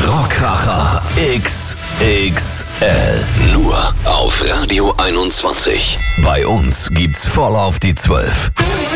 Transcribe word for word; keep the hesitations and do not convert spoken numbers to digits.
Rockkracher X X L. Nur auf Radio einundzwanzig. Bei uns gibt's voll auf die zwölf.